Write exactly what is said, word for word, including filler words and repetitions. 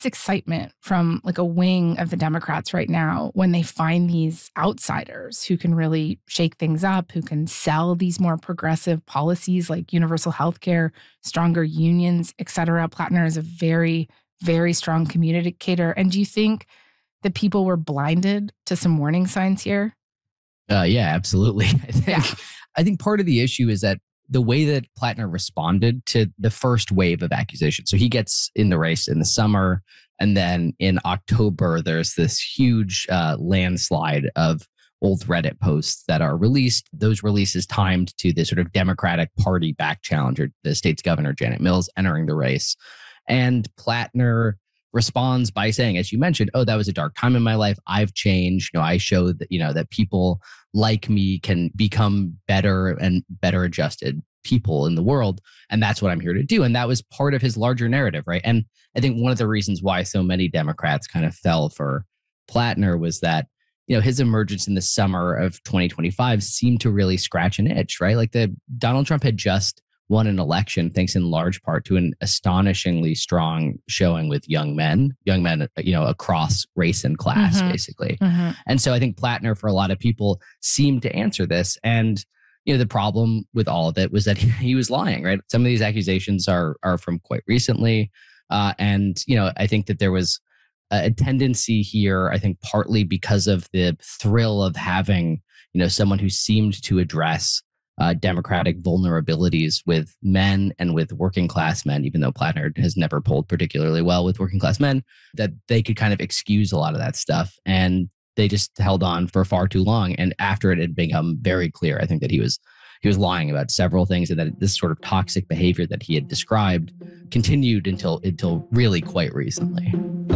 It's excitement from like a wing of the Democrats right now when they find these outsiders who can really shake things up, who can sell these more progressive policies like universal health care, stronger unions, et cetera. Plattner is a very, very strong communicator. And do you think that people were blinded to some warning signs here? Uh, yeah, absolutely. I think, Yeah. I think part of the issue is that the way that Plattner responded to the first wave of accusations. So he gets in the race in the summer, and then in October, there's this huge uh, landslide of old Reddit posts that are released. Those releases timed to the sort of Democratic Party back challenger, the state's governor, Janet Mills, entering the race. And Plattner responds by saying, as you mentioned, oh, that was a dark time in my life. I've changed. You know, I showed that, you know, that people like me can become better and better adjusted people in the world. And that's what I'm here to do. And that was part of his larger narrative, right? And I think one of the reasons why so many Democrats kind of fell for Plattner was that, you know, his emergence in the summer of twenty twenty-five seemed to really scratch an itch, right? Like the Donald Trump had just won an election thanks in large part to an astonishingly strong showing with young men, young men, you know, across race and class, Mhm. basically. Mhm. And so I think Plattner, for a lot of people, seemed to answer this. And, you know, the problem with all of it was that he, he was lying, right? Some of these accusations are are from quite recently. Uh, and, you know, I think that there was a tendency here, I think partly because of the thrill of having, you know, someone who seemed to address Uh, democratic vulnerabilities with men and with working class men, even though Plattner has never polled particularly well with working class men, that they could kind of excuse a lot of that stuff. And they just held on for far too long. And after it had become very clear, I think that he was he was lying about several things, and that this sort of toxic behavior that he had described continued until until really quite recently.